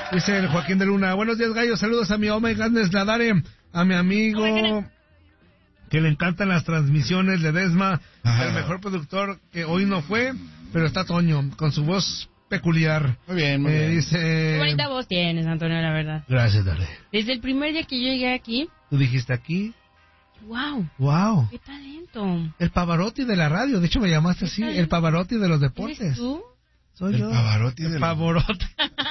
Dice el Joaquín de Luna, buenos días, gallos, saludos a mi Omega Ladare, a mi amigo que le encantan las transmisiones de Desma, el mejor productor que hoy no fue, pero está Toño, con su voz peculiar. Muy bien, muy bien. Dice... Qué bonita voz tienes, Antonio, la verdad. Gracias, Dale. Desde el primer día que yo llegué aquí... Tú dijiste aquí... Wow. Qué talento. El Pavarotti de la radio, de hecho me llamaste así, el Pavarotti de los deportes. ¿Eres tú? Soy yo. Pavarotti el Pavarotti.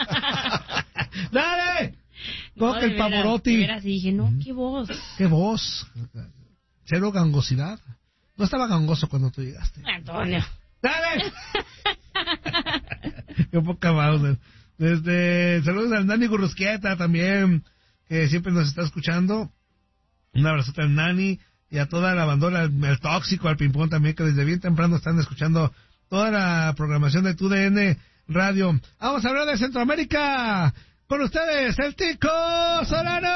¡Dale! ¿Cómo que el Pavarotti? De veras, y dije, no, qué voz. Qué voz. Cero gangosidad. No estaba gangoso cuando tú llegaste. Antonio. ¡Dale! Qué poca Bowser. Saludos al Nani Gurrusquieta también, que siempre nos está escuchando. Un abrazote al Nani y a toda la bandera, al Tóxico, al Pimpón también, que desde bien temprano están escuchando toda la programación de TUDN Radio. Vamos a hablar de Centroamérica. Con ustedes, el Tico Solano.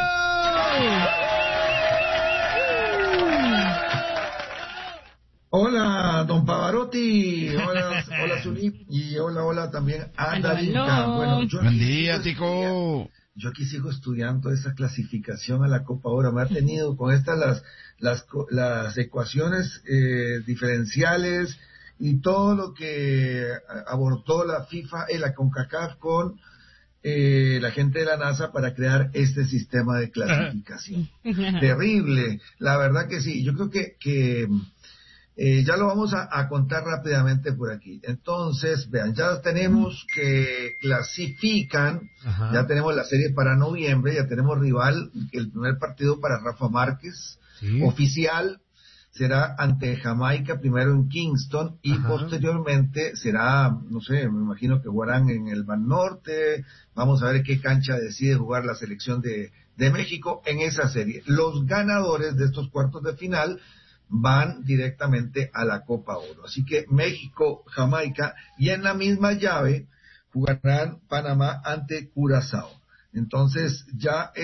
Hola, don Pavarotti. Hola, Zuli. Y hola también a Darita. Bueno, buen día, Tico. Yo aquí sigo estudiando esa clasificación a la Copa Oro. Me ha tenido con estas las ecuaciones diferenciales y todo lo que abortó la FIFA y la CONCACAF con la gente de la NASA para crear este sistema de clasificación. Terrible, la verdad que sí. Yo creo que ya lo vamos a contar rápidamente por aquí. Entonces, vean, ya tenemos que clasifican, ya tenemos la serie para noviembre, ya tenemos rival, el primer partido para Rafa Márquez, oficial, será ante Jamaica, primero en Kingston, y posteriormente será, no sé, me imagino que jugarán en el Ban Norte. Vamos a ver qué cancha decide jugar la selección de México en esa serie. Los ganadores de estos cuartos de final van directamente a la Copa Oro. Así que México, Jamaica, y en la misma llave jugarán Panamá ante Curazao. Entonces ya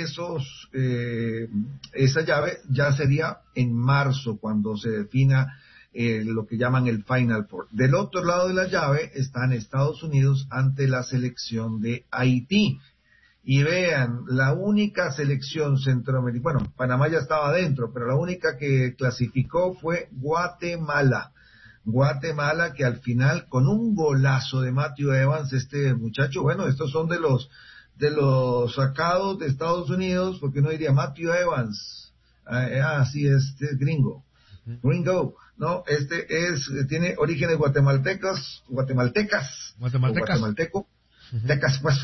esa llave ya sería en marzo cuando se defina lo que llaman el Final Four. Del otro lado de la llave están Estados Unidos ante la selección de Haití. Y vean, la única selección centroamericana, bueno, Panamá ya estaba adentro, pero la única que clasificó fue Guatemala. Guatemala, que al final, con un golazo de Matthew Evans, este muchacho, bueno, estos son de los sacados de Estados Unidos, porque uno diría Matthew Evans, sí, este es gringo, no, tiene orígenes guatemaltecas, tecas, pues.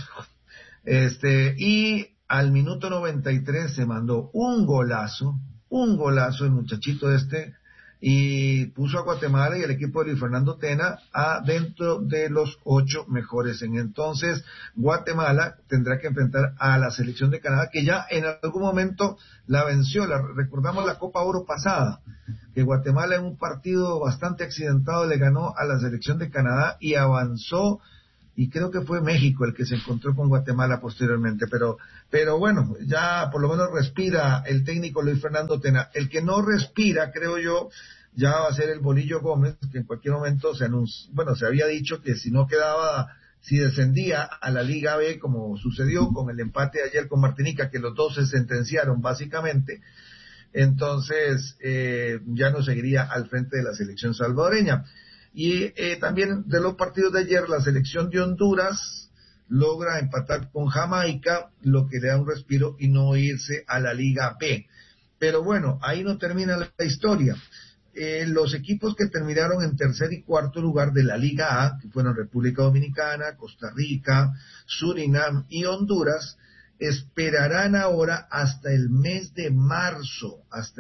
Y al minuto 93 se mandó un golazo el muchachito y puso a Guatemala y el equipo de Luis Fernando Tena dentro de los 8 mejores. Entonces, Guatemala tendrá que enfrentar a la selección de Canadá, que ya en algún momento la venció. Recordamos la Copa Oro pasada, que Guatemala en un partido bastante accidentado le ganó a la selección de Canadá y avanzó. Y creo que fue México el que se encontró con Guatemala posteriormente, pero bueno, ya por lo menos respira el técnico Luis Fernando Tena. El que no respira, creo yo, ya va a ser el Bolillo Gómez, que en cualquier momento se había dicho que si descendía a la Liga B, como sucedió con el empate de ayer con Martinica, que los dos se sentenciaron básicamente, entonces ya no seguiría al frente de la selección salvadoreña. Y también de los partidos de ayer, la selección de Honduras logra empatar con Jamaica, lo que le da un respiro y no irse a la Liga B. Pero bueno, ahí no termina la historia. Los equipos que terminaron en tercer y cuarto lugar de la Liga A, que fueron República Dominicana, Costa Rica, Surinam y Honduras, esperarán ahora hasta el mes de marzo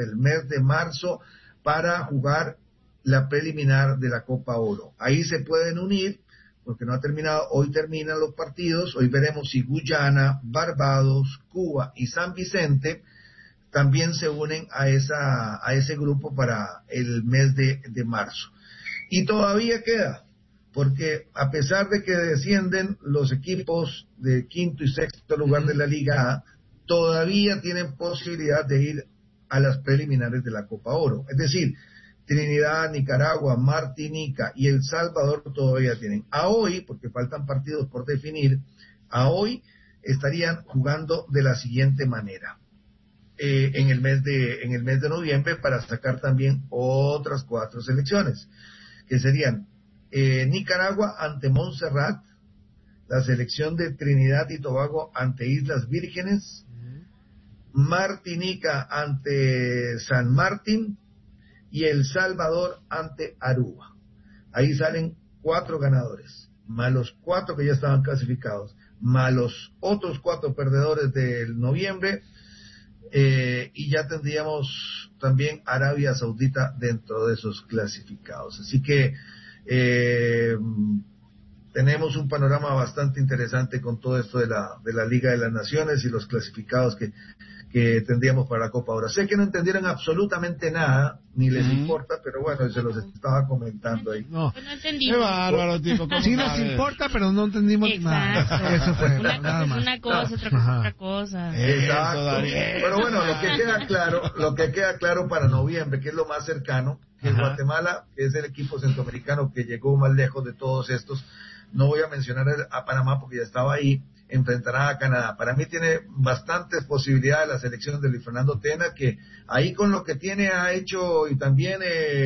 para jugar la preliminar de la Copa Oro. Ahí se pueden unir, porque no ha terminado, hoy terminan los partidos, hoy veremos si Guyana, Barbados, Cuba y San Vicente también se unen a ese grupo para el mes de marzo. Y todavía queda, porque a pesar de que descienden los equipos de quinto y sexto lugar de la Liga A, todavía tienen posibilidad de ir a las preliminares de la Copa Oro. Es decir, Trinidad, Nicaragua, Martinica y El Salvador todavía tienen. A hoy, porque faltan partidos por definir, a hoy estarían jugando de la siguiente manera. En el mes de noviembre, para sacar también otras 4 selecciones, que serían Nicaragua ante Montserrat, la selección de Trinidad y Tobago ante Islas Vírgenes, Martinica ante San Martín y El Salvador ante Aruba. Ahí salen 4 ganadores, más los 4 que ya estaban clasificados, más los otros 4 perdedores del noviembre, y ya tendríamos también Arabia Saudita dentro de esos clasificados. Así que tenemos un panorama bastante interesante con todo esto de la Liga de las Naciones y los clasificados que tendríamos para la Copa Oro. Sé que no entendieron absolutamente nada, ni les importa, pero bueno, se los estaba comentando ahí. No, Pues no entendimos. Qué bárbaro, tipo. sí nos importa, pero no entendimos nada. Eso fue, Una nada cosa es más. una cosa, otra cosa es otra cosa. Exacto. Pero bueno, lo que queda claro para noviembre, que es lo más cercano, que es Guatemala, que es el equipo centroamericano que llegó más lejos de todos estos. No voy a mencionar a Panamá porque ya estaba ahí. Enfrentará a Canadá. Para mí tiene bastantes posibilidades la selección de Luis Fernando Tena, que ahí con lo que tiene ha hecho, y también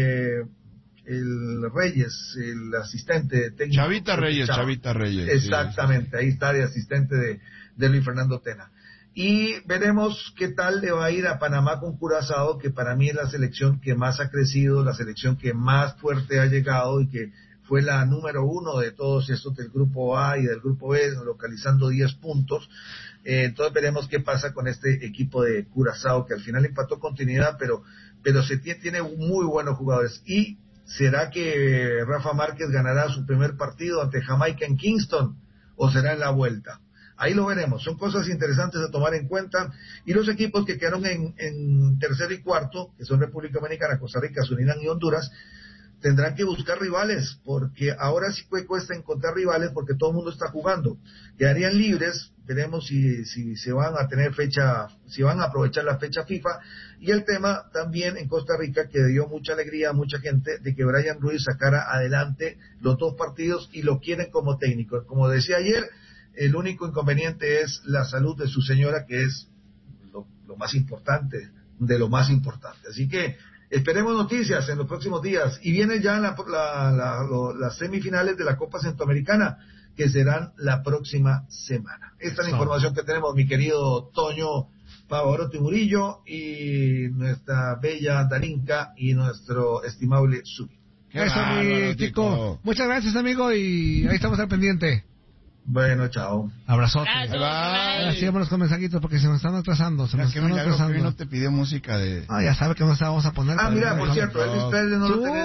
el Reyes, el asistente técnico. Chavita Reyes. Exactamente, ahí está de asistente de Luis Fernando Tena. Y veremos qué tal le va a ir a Panamá con Curazao, que para mí es la selección que más ha crecido, la selección que más fuerte ha llegado y que fue la número 1 de todos estos del grupo A y del grupo B, localizando 10 puntos. Entonces veremos qué pasa con este equipo de Curazao, que al final empató con Trinidad, pero tiene muy buenos jugadores. ¿Y será que Rafa Márquez ganará su primer partido ante Jamaica en Kingston o será en la vuelta? Ahí lo veremos. Son cosas interesantes a tomar en cuenta. Y los equipos que quedaron en tercero y cuarto, que son República Dominicana, Costa Rica, Surinam y Honduras, tendrán que buscar rivales, porque ahora sí cuesta encontrar rivales porque todo el mundo está jugando. Quedarían libres, veremos si se van a tener si van a aprovechar la fecha FIFA. Y el tema también en Costa Rica, que dio mucha alegría a mucha gente, de que Brian Ruiz sacara adelante los 2 partidos y lo quieren como técnico. Como decía ayer, el único inconveniente es la salud de su señora, que es lo más importante, de lo más importante. Así que esperemos noticias en los próximos días. Y vienen ya las semifinales de la Copa Centroamericana, que serán la próxima semana. Esta es la información que tenemos, mi querido Toño Pavarotti Murillo, y nuestra bella Darinka, y nuestro estimable Subi. Eso, mi chico. Muchas gracias, amigo, y ahí estamos al pendiente. Bueno, chao. Abrazote. Bye. Así vámonos con mensajitos porque se nos están atrasando. Qué milagro que hoy no te pidió música de... Ah, ya sabe que no vamos a poner. Mira, por cierto, Elvis Presley no lo tenés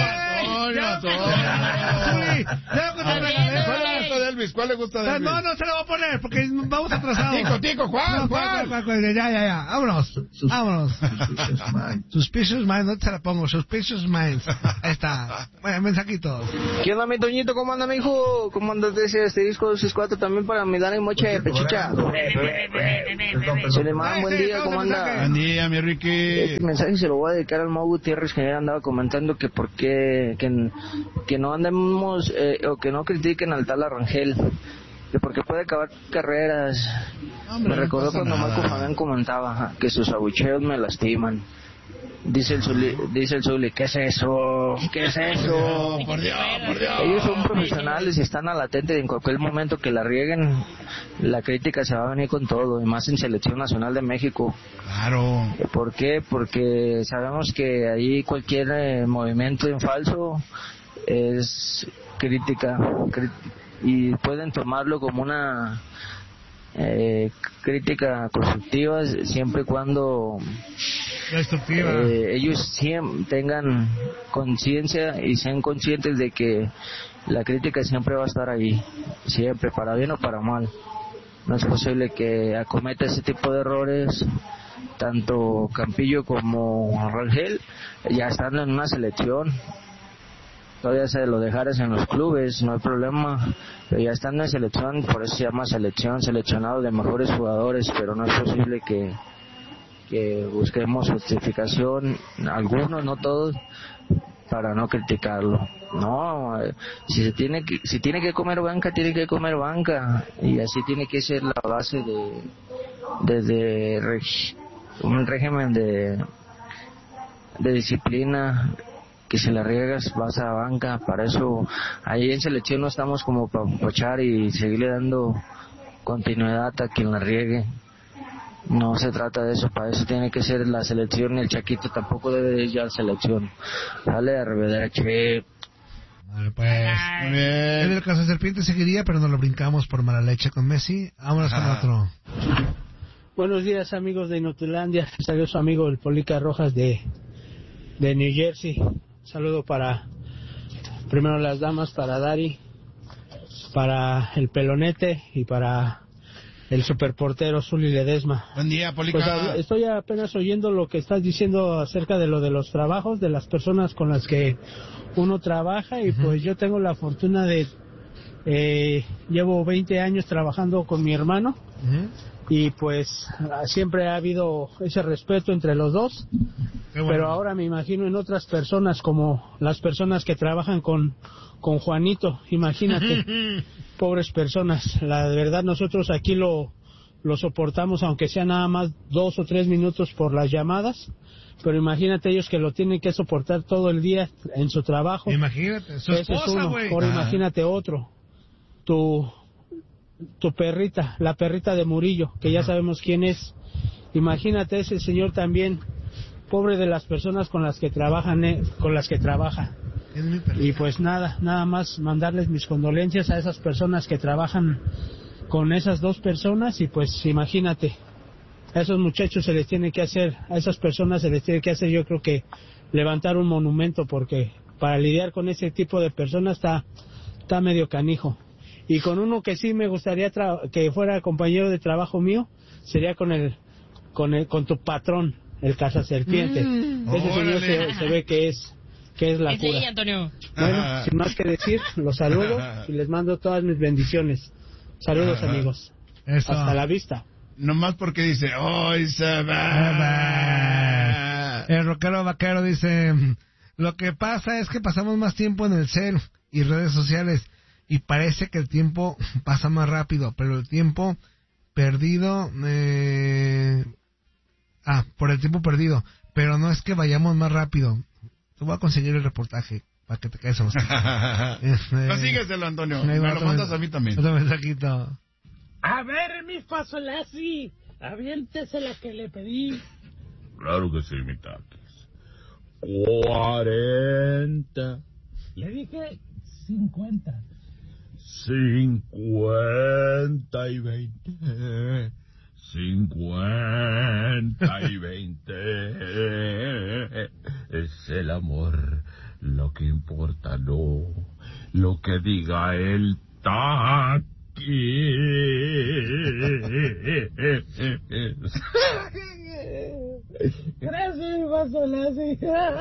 ahí. ¿Cuál le gusta de Elvis? No se lo voy a poner porque vamos atrasados. Tico, ¿cuál? Ya. Vámonos. Suspicious Minds, no te la pongo. Suspicious Minds. Ahí está. Bueno, mensajitos. ¿Qué onda, mi Toñito? ¿Cómo anda, mi hijo? ¿Cómo anda ese disco 264 también para mi Dani Moche de Pechicha? Suleiman, buen día, ¿cómo anda? Buen día, mi Ricky. Este mensaje se lo voy a dedicar al Mau Gutiérrez, que ayer andaba comentando que por qué que no andemos o que no critiquen al tal Arrangel, que porque puede acabar carreras. Me recordó cuando Marco Fabián comentaba que sus abucheos me lastiman. Dice el Zuli, ¿qué es eso? Por Dios. Ellos son profesionales y están a latente, y en cualquier momento que la rieguen, la crítica se va a venir con todo, y más en Selección Nacional de México. Claro. ¿Por qué? Porque sabemos que ahí cualquier movimiento en falso es crítica, y pueden tomarlo como una crítica constructiva siempre y cuando ellos siempre tengan conciencia y sean conscientes de que la crítica siempre va a estar ahí, siempre, para bien o para mal. No es posible que acometa ese tipo de errores tanto Campillo como Rangel, ya estando en una selección. Todavía se lo dejaras en los clubes, no hay problema, pero ya estando en selección, por eso se llama selección, seleccionado de mejores jugadores, pero no es posible que busquemos justificación, algunos, no todos, para no criticarlo. No, si tiene que comer banca, tiene que comer banca, y así tiene que ser la base de un régimen de disciplina. Que si la riegas vas a banca. Para eso ahí en selección no estamos como para pochar y seguirle dando continuidad a quien la riegue. No se trata de eso, para eso tiene que ser la selección, y el Chaquito tampoco debe ir ya a la selección. Dale a reveder. Vale, pues. En el caso de Serpiente seguiría, pero no lo brincamos por mala leche con Messi. Vámonos con otro. Buenos días, amigos de Inutilandia. Salió su amigo el Polica Rojas de New Jersey. Saludo para primero las damas, para Dari, para el Pelonete y para el superportero Zuli Ledesma. Buen día, Polica. Pues, estoy apenas oyendo lo que estás diciendo acerca de lo de los trabajos, de las personas con las que uno trabaja, y pues yo tengo la fortuna de llevo 20 años trabajando con mi hermano, y pues siempre ha habido ese respeto entre los dos. Bueno. Pero ahora me imagino en otras personas, como las personas que trabajan con Juanito. Imagínate, pobres personas. La verdad, nosotros aquí lo soportamos, aunque sea nada más 2 o 3 minutos por las llamadas, pero imagínate ellos que lo tienen que soportar todo el día en su trabajo. Imagínate, su ese esposa, es uno. Güey. Ahora imagínate otro, tu perrita, la perrita de Murillo, que ya sabemos quién es. Imagínate ese señor también, pobre de las personas con las que trabaja. Y pues nada más mandarles mis condolencias a esas personas que trabajan con esas dos personas. Y pues imagínate, a esos muchachos se les tiene que hacer, a esas personas se les tiene que hacer, yo creo que levantar un monumento, porque para lidiar con ese tipo de personas está medio canijo. Y con uno que sí me gustaría que fuera compañero de trabajo mío, sería con tu patrón, el cazaserpiente. Ese señor se ve que es la cura. Sí, Antonio. Bueno, sin más que decir, los saludo y les mando todas mis bendiciones. Saludos, amigos. Eso. Hasta la vista. Nomás porque dice, hoy se va. El rockero vaquero dice, lo que pasa es que pasamos más tiempo en el cel y redes sociales, y parece que el tiempo pasa más rápido, pero el tiempo perdido, por el tiempo perdido, pero no es que vayamos más rápido. Te voy a conseguir el reportaje para que te quedes a Consígueselo, Antonio. Me lo mandas a mí también. Otro mensajito. A ver, mi Fasolasi, aviéntese la que le pedí. Claro que sí, mi taquis. 40. Le dije 50. 50 y 20. 50 y 20. Es el amor lo que importa, no lo que diga el taquis. Gracias, mi Fasolasi.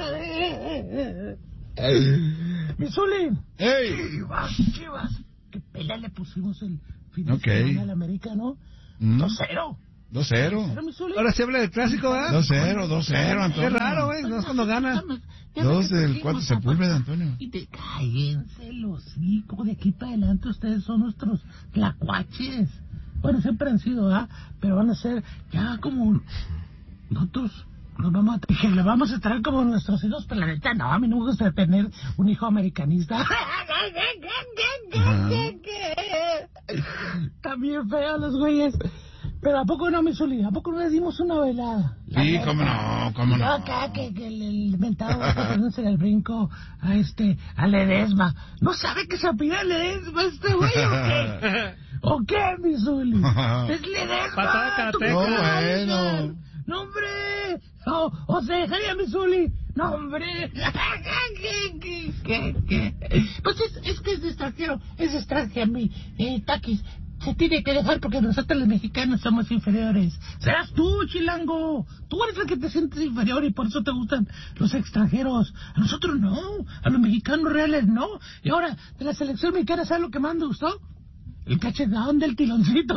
Mi Zuli. ¡Ey! Chivas. ¿Qué pela le pusimos el fin de semana al americano? 2-0. 2-0. Ahora se habla del clásico, ¿verdad? 2-0, Antonio. Qué raro, güey, no es cuando gana. 2 del 4 Sepúlveda, Antonio. Y te cállense los hijos, de aquí para adelante ustedes son nuestros tlacuaches. Bueno, siempre han sido, pero van a ser ya como nosotros. Le vamos a traer como nuestros hijos, pero la neta, no, a mí no me gusta tener un hijo americanista. También feos los güeyes. Pero ¿a poco no, mi Zuli? ¿A poco no les dimos una velada? Sí, cómo no. Acá que el mentado haciéndose el brinco a Ledesma. ¿No sabe que se apida Ledesma este güey o qué? ¿O qué, mi Zuli? Es Ledesma. Bueno. ¡No, hombre! ¡O se dejaría mi Zuli! ¡No, hombre! ¿Qué? Pues es que es extranjero, mi taquis. Se tiene que dejar porque nosotros los mexicanos somos inferiores. Serás tú, chilango. Tú eres el que te sientes inferior y por eso te gustan los extranjeros. A nosotros no, a los mexicanos reales no. Y ahora, de la selección mexicana, ¿sabes lo que más me gustó? El cachetón del tiloncito.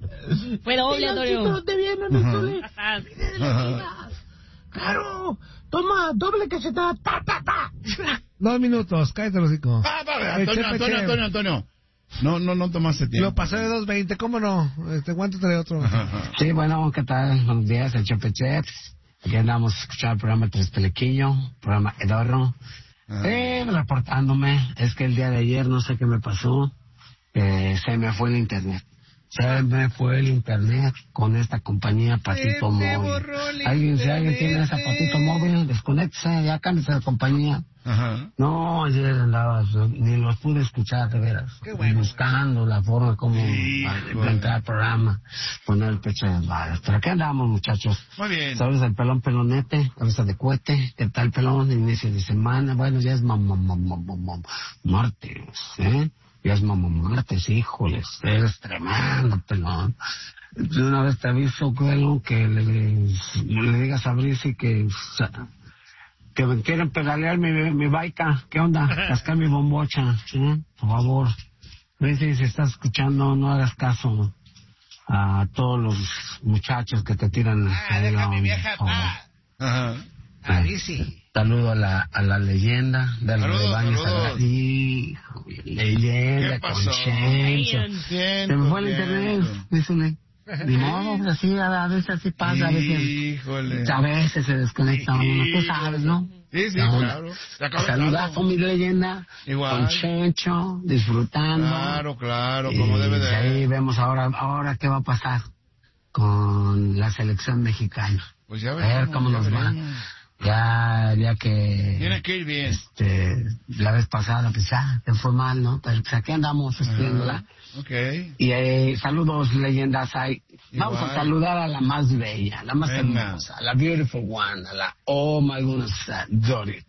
Fue doble, Antonio. ¿Dónde viene, mi Zuli? Viene de las Chivas. Claro, Toma, doble cachetada. ¡Ta! 2 minutos, cállate los hocico. Antonio. No tomaste tiempo. Lo pasé de 2:20, ¿cómo no? ¿Cuánto trae otro? Sí, bueno, ¿qué tal? Buenos días, el Chepe Cheps. Aquí andamos a escuchar el programa Tres Pelequillo, programa Edorro. Reportándome. Es que el día de ayer no sé qué me pasó. Se me fue el internet. Con esta compañía Patito Móvil. Si alguien tiene esa Patito Móvil, desconéctese, ya cámbiese de compañía. Ajá. No, ayer andaba, ni los pude escuchar, de veras. Bueno. Buscando la forma como entrar al programa, poner el pecho en las balas. Pero aquí andamos, muchachos. Muy bien. ¿Sabes el pelón pelonete? Cabeza de cohete. ¿Qué tal, pelón? Inicio de semana. Bueno, ya es martes, ¿eh? Ya es martes, híjoles. Eres tremendo, pelón. De una vez te aviso, pelón, que le digas a Brice que me quieren pedalear mi baica. ¿Qué onda? Cascar mi bombocha, ¿sí? Por favor. Brice, si estás escuchando, no hagas caso a todos los muchachos que te tiran. Deja a mi vieja paz. Ajá. Saludo a la leyenda de los rebaños sagrados. Hijo, leyenda con Chencho. Se me fue el internet, dísele. Ni modo, así, a veces así pasa, a veces se desconecta uno, tú sabes, ¿no? Sí, claro. Saludazo, mi leyenda. Igual. Con Chencho, disfrutando. Claro, como debe de. Ahí vemos ahora qué va a pasar con la selección mexicana. Pues ya a ver cómo nos va. Ya que... Tiene que ir bien. La vez pasada, pues ya, te fue mal, ¿no? Pero pues aquí andamos estudiándola. Okay. Y saludos, leyendas. Vamos a saludar a la más bella, la más hermosa, la beautiful one, a la my goodness, Dory.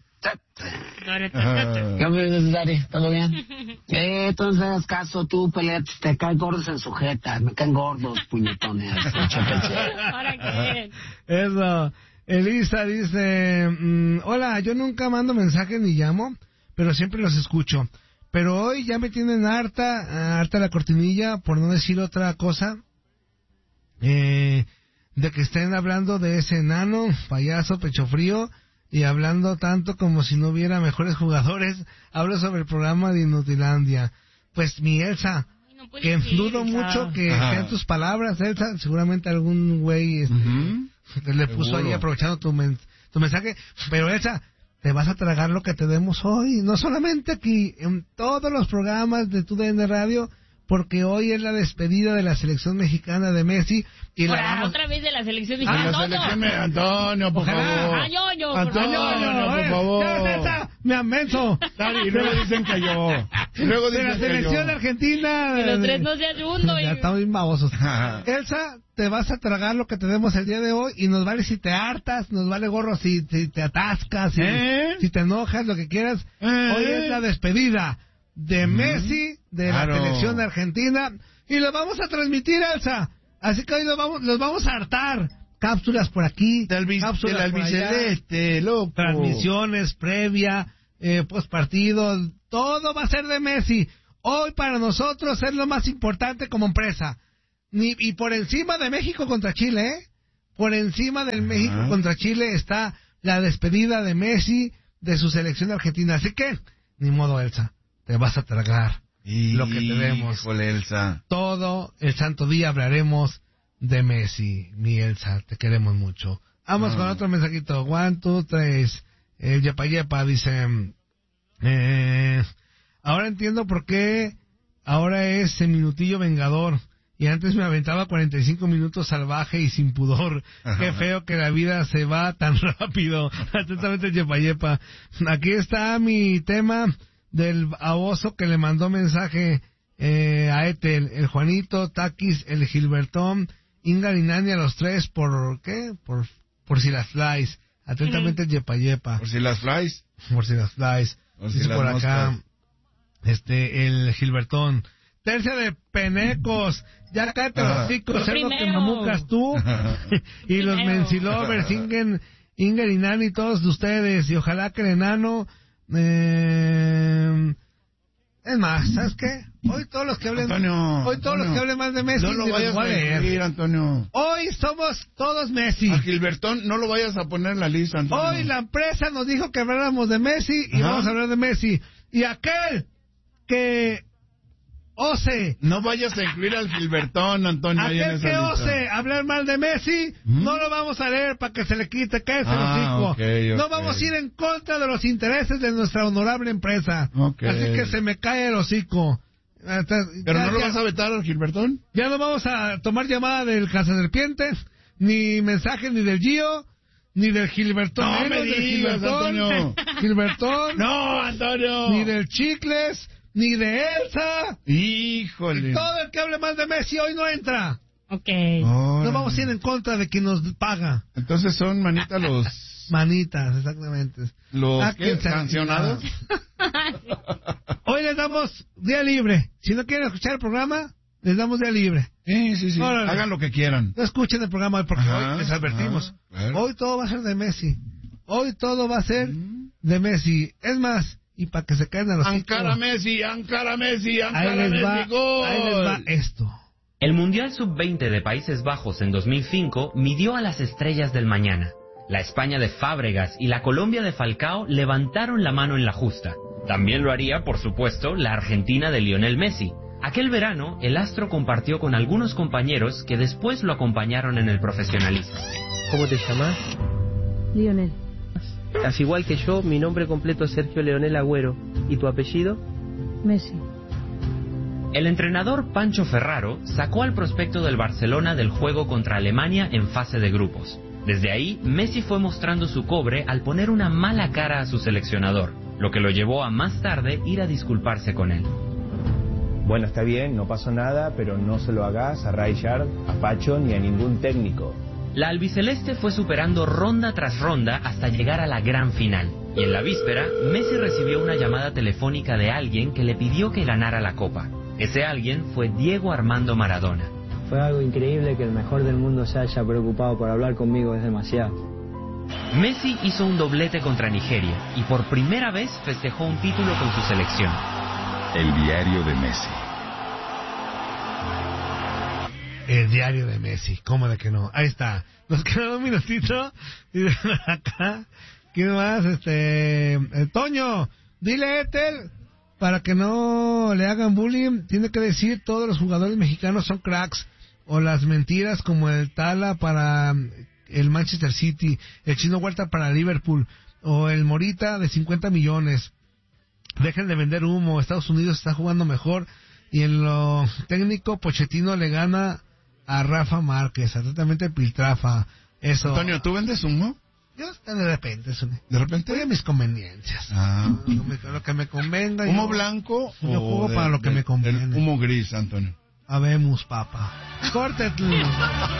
¿Qué me Dari? ¿Todo bien? Entonces hagas caso, tú, Pelet, te caen gordos en sujeta, me caen gordos, puñetones. ¿Ahora qué? Eso. Elisa dice, hola, yo nunca mando mensajes ni llamo, pero siempre los escucho. Pero hoy ya me tienen harta la cortinilla, por no decir otra cosa, de que estén hablando de ese enano, payaso, pecho frío, y hablando tanto como si no hubiera mejores jugadores. Hablo sobre el programa de Inutilandia. Pues mi Elsa, que dudo mucho que sean tus palabras, Elsa, seguramente algún güey que le puso ahí aprovechando tu mensaje, pero Elsa, te vas a tragar lo que te demos hoy, no solamente aquí, en todos los programas de TUDN Radio, porque hoy es la despedida de la selección mexicana de Messi. Y otra vez de la selección mexicana. Antonio, por favor. Antonio, por favor. Me amenso. Y luego dicen que yo. Luego de la selección argentina. Que los tres no sean uno. Ya estamos bien babosos. Elsa, te vas a tragar lo que tenemos el día de hoy y nos vale si te hartas, nos vale gorro si te atascas, si te enojas, lo que quieras. Hoy es la despedida de Messi, de la selección argentina, y lo vamos a transmitir, Elsa. Así que hoy los vamos a hartar. Cápsulas por aquí, cápsulas del albiceleste, loco. Transmisiones previa, postpartido, todo va a ser de Messi. Hoy para nosotros es lo más importante como empresa. Y por encima de México contra Chile, por encima del México contra Chile está la despedida de Messi de su selección argentina. Así que, ni modo, Elsa. Te vas a tragar lo que tenemos. Elsa. Todo el santo día hablaremos de Messi, mi Elsa, te queremos mucho. Vamos con otro mensajito. 1, 2, 3. El Yepa dice, ahora entiendo por qué ahora es minutillo vengador. Y antes me aventaba 45 minutos salvaje y sin pudor. Qué feo que la vida se va tan rápido. Atentamente, Yepa. Aquí está mi tema del baboso que le mandó mensaje a Etel, el Juanito, Takis, el Gilbertón, Inga Linani, a los tres, ¿por qué? Por si las flies. Atentamente, Yepa. ¿Por si las flies? Por si las flies. Dice por acá, el Gilbertón. Tercia de penecos. Ya cállate los chicos, cerdo que mamucas tú. Y los Mencilovers, Inga Linani, todos de ustedes. Y ojalá que el enano... en Es más, ¿sabes qué? Hoy todos los que hablen, los que hablen más de Messi, no lo vayas a decir, Antonio. Hoy somos todos Messi. A Gilbertón no lo vayas a poner en la lista, Antonio. Hoy la empresa nos dijo que habláramos de Messi y vamos a hablar de Messi. Y aquel que ose, no vayas a incluir al Gilbertón, Antonio. Aquel que ose hablar mal de Messi, no lo vamos a leer para que se le quite, cállese el hocico. Okay. No vamos a ir en contra de los intereses de nuestra honorable empresa. Así que se me cae el hocico. ¿Pero no lo vas a vetar al Gilbertón? Ya no vamos a tomar llamada del Cazaserpientes, ni mensajes ni del Gio, ni del Gilbertón. No me digas, Antonio. Gilbertón. No, Antonio. Ni del Chicles, ni de Elsa. Híjole. Todo el que hable más de Messi hoy no entra. Ok. No vamos a ir en contra de quien nos paga. Entonces son manitas los... Manitas, exactamente. ¿Los sancionados? Hoy les damos día libre. Si no quieren escuchar el programa, les damos día libre. Sí. Órale. Hagan lo que quieran. No escuchen el programa hoy porque hoy les advertimos. Claro. Hoy todo va a ser de Messi. Hoy todo va a ser de Messi. Es más, y para que se caigan a los Ankara Messi, Ankara Messi, Ankara ahí les Messi, gol. Ahí les va esto. El Mundial Sub-20 de Países Bajos en 2005 midió a las estrellas del mañana. La España de Fábregas y la Colombia de Falcao levantaron la mano en la justa. También lo haría, por supuesto, la Argentina de Lionel Messi. Aquel verano, el astro compartió con algunos compañeros que después lo acompañaron en el profesionalismo. ¿Cómo te llamas? Lionel. Al igual que yo, mi nombre completo es Sergio Leonel Agüero. ¿Y tu apellido? Messi. El entrenador Pancho Ferraro sacó al prospecto del Barcelona del juego contra Alemania en fase de grupos. Desde ahí, Messi fue mostrando su cobre al poner una mala cara a su seleccionador, lo que lo llevó a más tarde ir a disculparse con él. Bueno, está bien, no pasó nada, pero no se lo hagas a Rijkaard, a Pacho ni a ningún técnico. La albiceleste fue superando ronda tras ronda hasta llegar a la gran final. Y en la víspera, Messi recibió una llamada telefónica de alguien que le pidió que ganara la copa. Ese alguien fue Diego Armando Maradona. Fue algo increíble que el mejor del mundo se haya preocupado por hablar conmigo, es demasiado. Messi hizo un doblete contra Nigeria y por primera vez festejó un título con su selección. El diario de Messi. El diario de Messi, ¿cómo de que no? Ahí está. Nos queda un minutito. Y de acá, ¿quién más? Toño, dile a Ethel, para que no le hagan bullying, tiene que decir todos los jugadores mexicanos son cracks, o las mentiras como el Tala para el Manchester City, el Chino Huerta para Liverpool, o el Morita de 50 millones. Dejen de vender humo, Estados Unidos está jugando mejor, y en lo técnico Pochettino le gana a Rafa Márquez, atentamente Piltrafa. Eso. Antonio, ¿tú vendes humo? Yo de repente, ¿De repente? Voy a mis conveniencias. Lo que me convenga. ¿Humo blanco? Yo juego para lo que me conviene. Humo gris, Antonio. Habemos, papa. Córtetelo.